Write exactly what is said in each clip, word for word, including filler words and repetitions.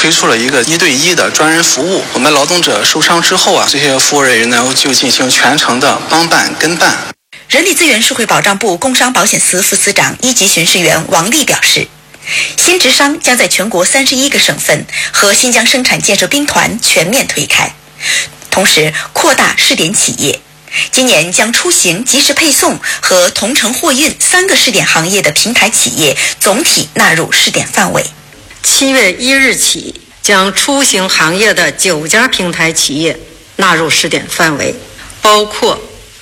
推出了一个一对一的专人服务。我们劳动者受伤之后啊，这些服务人员呢就进行全程的帮办跟办。 人力资源社会保障部工商保险司副司长一级巡视员王丽表示，新职商将在全国三十一个省份和新疆生产建设兵团全面推开，同时扩大试点企业。今年将出行、即时配送和同城货运三个试点行业的平台企业总体纳入试点范围。 七月一日起，将出行行业的九家平台企业纳入试点范围，包括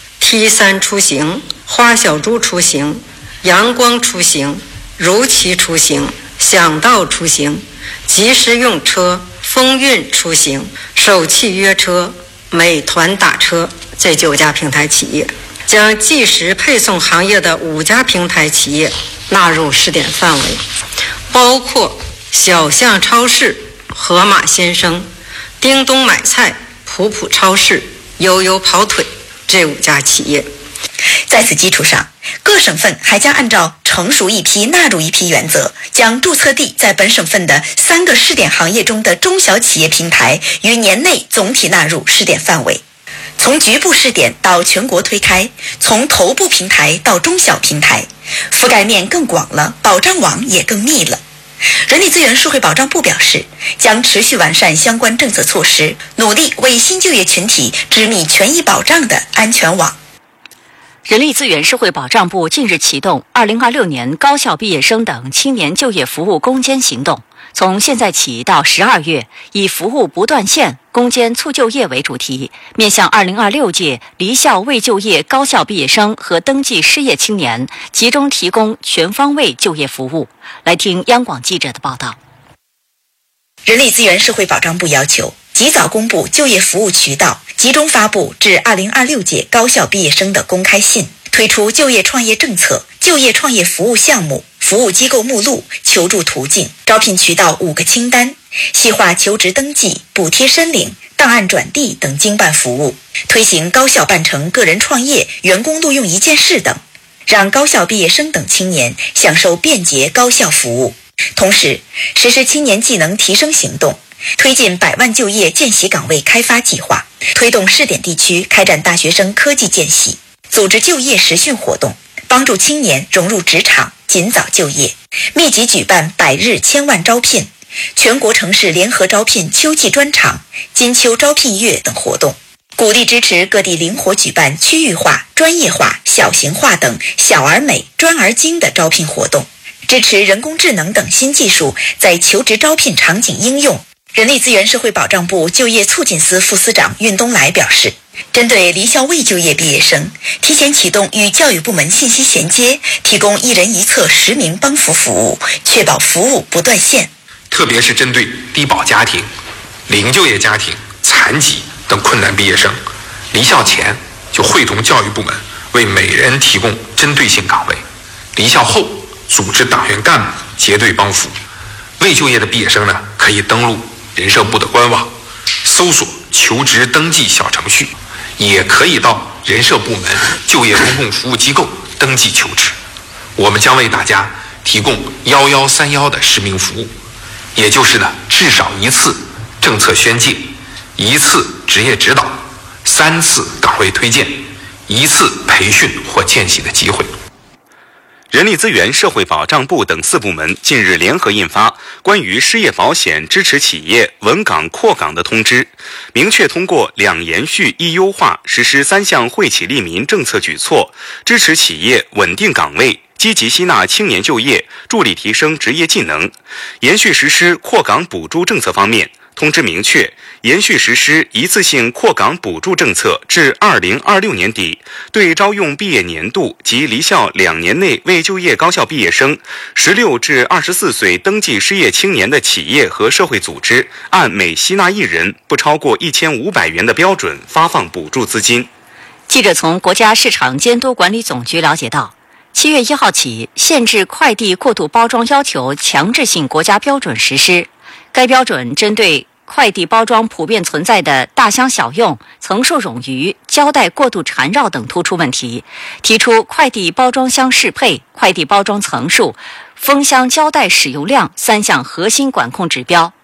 T 三 出行、花小猪出行、阳光出行、如期出行、想到出行、即时用车、风运出行、首汽约车、美团打车这九家平台企业，将即时配送行业的五家平台企业纳入试点范围，包括小象超市、盒马鲜生、叮咚买菜、普普超市、悠悠跑腿这五家企业。 在此基础上，各省份还将按照成熟一批纳入一批原则，将注册地在本省份的三个试点行业中的中小企业平台于年内总体纳入试点范围。从局部试点到全国推开，从头部平台到中小平台，覆盖面更广了，保障网也更密了。人力资源社会保障部表示，将持续完善相关政策措施，努力为新就业群体织密权益保障的安全网。 人力资源社会保障部近日启动二零二六年高校毕业生等青年就业服务攻坚行动，从现在起到十二月，以服务不断线、攻坚促就业为主题，面向二零二六届离校未就业高校毕业生和登记失业青年，集中提供全方位就业服务。来听央广记者的报道。 人力资源社会保障部要求及早公布就业服务渠道，集中发布至二零二六届高校毕业生的公开信，推出就业创业政策、就业创业服务项目、服务机构目录、求助途径、招聘渠道五个清单，细化求职登记、补贴申领、档案转递等经办服务，推行高校办成个人创业、员工录用一件事等，让高校毕业生等青年享受便捷高效服务。同时，实施青年技能提升行动，推进百万就业见习岗位开发计划，推动试点地区开展大学生科技见习，组织就业实训活动，帮助青年融入职场，尽早就业，密集举办百日千万招聘、全国城市联合招聘秋季专场、金秋招聘月等活动，鼓励支持各地灵活举办区域化、专业化、小型化等小而美、专而精的招聘活动，支持人工智能等新技术在求职招聘场景应用。人力资源社会保障部就业促进司副司长运东来表示，针对离校未就业毕业生，提前启动与教育部门信息衔接，提供一人一策实名帮扶服务，确保服务不断线。 特别是针对低保家庭、零就业家庭、残疾等困难毕业生，离校前就会同教育部门为每人提供针对性岗位，离校后组织党员干部结对帮扶。未就业的毕业生呢，可以登录人社部的官网，搜索求职登记小程序，也可以到人社部门就业公共服务机构登记求职。我们将为大家提供幺幺三幺的实名服务，也就是呢至少一次政策宣介，一次职业指导，三次岗位推荐，一次培训或见习的机会。 人力资源社会保障部等四部门近日联合印发关于失业保险支持企业稳岗扩岗的通知，明确通过两延续一优化实施三项惠企利民政策举措，支持企业稳定岗位，积极吸纳青年就业，助力提升职业技能。延续实施扩岗补助政策方面，通知明确，延续实施一次性扩岗补助政策至二零二六年底，对招用毕业年度及离校两年内未就业高校毕业生、十六至二十四岁登记失业青年的企业和社会组织，按每吸纳一人不超过一千五百元的标准发放补助资金。 记者从国家市场监督管理总局了解到，七月一号起，限制快递过度包装要求强制性国家标准实施。该标准针对快递包装普遍存在的大箱小用、层数冗余、胶带过度缠绕等突出问题，提出快递包装箱适配、快递包装层数、封箱胶带使用量三项核心管控指标，